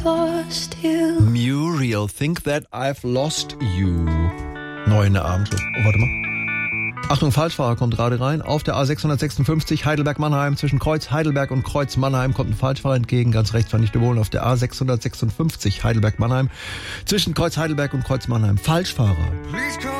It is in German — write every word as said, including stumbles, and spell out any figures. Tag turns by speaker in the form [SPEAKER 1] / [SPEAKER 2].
[SPEAKER 1] lost you.
[SPEAKER 2] Muriel, think that I've lost you. Neu in der Abendschluss. Oh, warte mal. Achtung, Falschfahrer kommt gerade rein. Auf der A sechshundertsechsundfünfzig Heidelberg-Mannheim. Zwischen Kreuz Heidelberg und Kreuz Mannheim kommt ein Falschfahrer entgegen. Ganz rechts fand ich wohnen. Auf der A sechshundertsechsundfünfzig Heidelberg-Mannheim. Zwischen Kreuz Heidelberg und Kreuz Mannheim. Falschfahrer.